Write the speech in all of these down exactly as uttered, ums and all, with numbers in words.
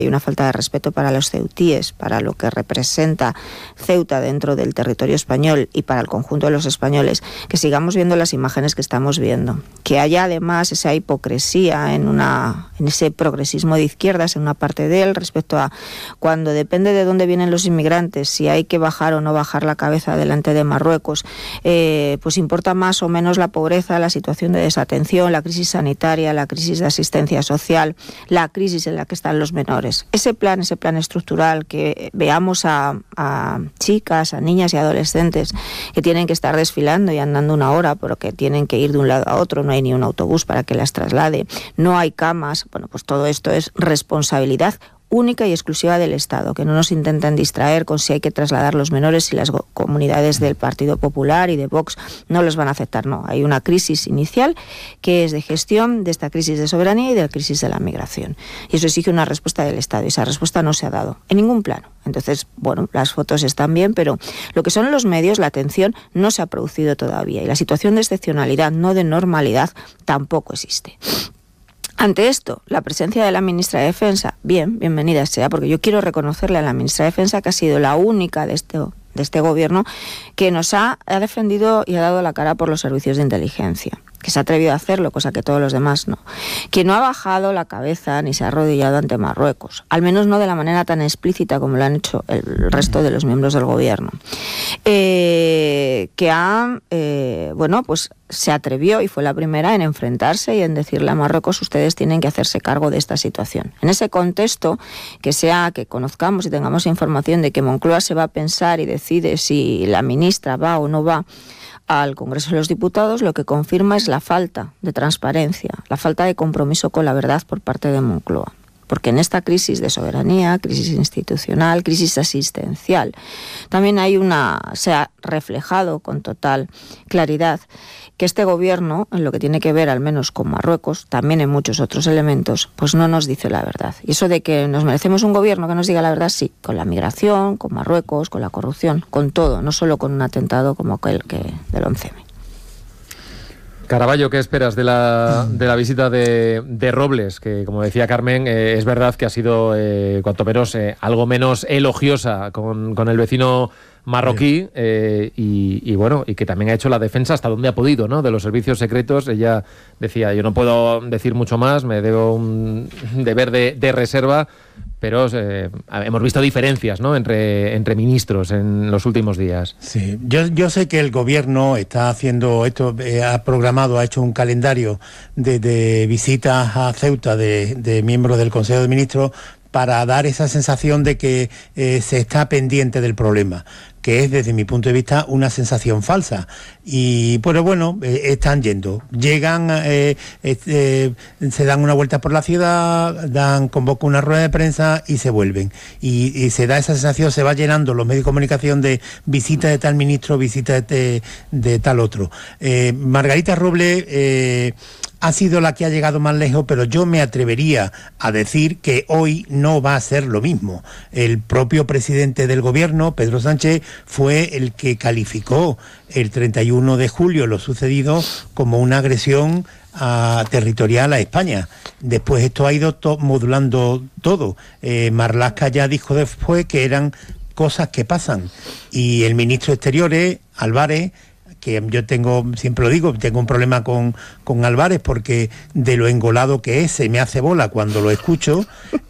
Hay una falta de respeto para los ceutíes, para lo que representa Ceuta dentro del territorio español y para el conjunto de los españoles, que sigamos viendo las imágenes que estamos viendo. Que haya además esa hipocresía en, una, en ese progresismo de izquierdas en una parte de él respecto a cuando depende de dónde vienen los inmigrantes, si hay que bajar o no bajar la cabeza delante de Marruecos, eh, pues importa más o menos la pobreza, la situación de desatención, la crisis sanitaria, la crisis de asistencia social, la crisis en la que están los menores. Ese plan, ese plan estructural, que veamos a, a chicas, a niñas y adolescentes que tienen que estar desfilando y andando una hora porque tienen que ir de un lado a otro, no hay ni un autobús para que las traslade, no hay camas, bueno, pues todo esto es responsabilidad única y exclusiva del Estado, que no nos intenten distraer con si hay que trasladar los menores, si las comunidades del Partido Popular y de Vox no los van a aceptar. No, hay una crisis inicial que es de gestión de esta crisis de soberanía y de la crisis de la migración. Y eso exige una respuesta del Estado, y esa respuesta no se ha dado en ningún plano. Entonces, bueno, las fotos están bien, pero lo que son los medios, la atención no se ha producido todavía, y la situación de excepcionalidad, no de normalidad, tampoco existe. Ante esto, la presencia de la ministra de Defensa, bien, bienvenida sea, porque yo quiero reconocerle a la ministra de Defensa que ha sido la única de este, de este gobierno que nos ha, ha defendido y ha dado la cara por los servicios de inteligencia, que se ha atrevido a hacerlo, cosa que todos los demás no, que no ha bajado la cabeza ni se ha arrodillado ante Marruecos, al menos no de la manera tan explícita como lo han hecho el resto de los miembros del gobierno, eh, que ha, eh, bueno, pues se atrevió y fue la primera en enfrentarse y en decirle a Marruecos: ustedes tienen que hacerse cargo de esta situación. En ese contexto, que sea que conozcamos y tengamos información de que Moncloa se va a pensar y decide si la ministra va o no va al Congreso de los Diputados, lo que confirma es la falta de transparencia, la falta de compromiso con la verdad por parte de Moncloa. Porque en esta crisis de soberanía, crisis institucional, crisis asistencial, también hay una, se ha reflejado con total claridad que este gobierno, en lo que tiene que ver al menos con Marruecos, también en muchos otros elementos, pues no nos dice la verdad. Y eso de que nos merecemos un gobierno que nos diga la verdad, sí, con la migración, con Marruecos, con la corrupción, con todo, no solo con un atentado como aquel que del once eme. Caraballo, ¿qué esperas de la, de la visita de, de Robles? Que, como decía Carmen, eh, es verdad que ha sido, eh, cuanto menos, eh, algo menos elogiosa con, con el vecino marroquí, eh, y, y bueno, y que también ha hecho la defensa hasta donde ha podido, ¿no?, de los servicios secretos. Ella decía: yo no puedo decir mucho más, me debo un deber de, de reserva, pero eh, hemos visto diferencias, ¿no?, entre, entre ministros en los últimos días. Sí, yo, yo sé que el gobierno está haciendo esto, eh, ha programado, ha hecho un calendario de, de visitas a Ceuta de, de miembros del Consejo de Ministros para dar esa sensación de que eh, se está pendiente del problema, que es, desde mi punto de vista, una sensación falsa. Y pero bueno, eh, están yendo, llegan, eh, eh, se dan una vuelta por la ciudad, dan, convocan una rueda de prensa y se vuelven. Y, y se da esa sensación, se va llenando los medios de comunicación de visita de tal ministro, visita de, de tal otro. Eh, Margarita Robles eh, ha sido la que ha llegado más lejos, pero yo me atrevería a decir que hoy no va a ser lo mismo. El propio presidente del gobierno, Pedro Sánchez, fue el que calificó el treinta y uno de julio lo sucedido como una agresión a, territorial a España. Después esto ha ido to- modulando todo. Eh, Marlaska ya dijo después que eran cosas que pasan. Y el ministro de Exteriores, Álvarez, que yo tengo, siempre lo digo, tengo un problema con, con Álvarez porque de lo engolado que es, se me hace bola cuando lo escucho.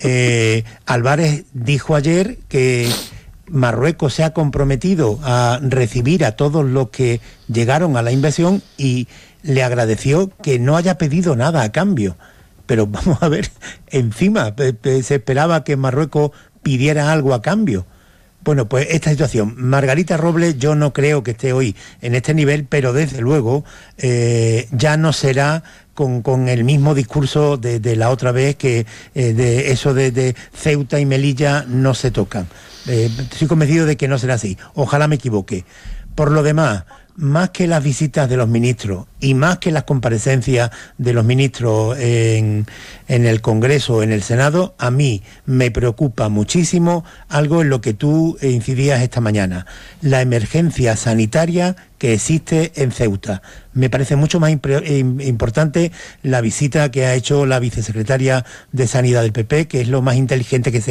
Eh, Álvarez dijo ayer que Marruecos se ha comprometido a recibir a todos los que llegaron a la invasión y le agradeció que no haya pedido nada a cambio. Pero vamos a ver, encima se esperaba que Marruecos pidiera algo a cambio. Bueno, pues esta situación, Margarita Robles yo no creo que esté hoy en este nivel, pero desde luego eh, ya no será con, con el mismo discurso de, de la otra vez, que eh, de eso de, de Ceuta y Melilla no se tocan. Eh, estoy convencido de que no será así, ojalá me equivoque. Por lo demás, más que las visitas de los ministros y más que las comparecencias de los ministros en, en el Congreso, en el Senado, a mí me preocupa muchísimo algo en lo que tú incidías esta mañana, la emergencia sanitaria que existe en Ceuta. Me parece mucho más importante la visita que ha hecho la vicesecretaria de Sanidad del P P, que es lo más inteligente que se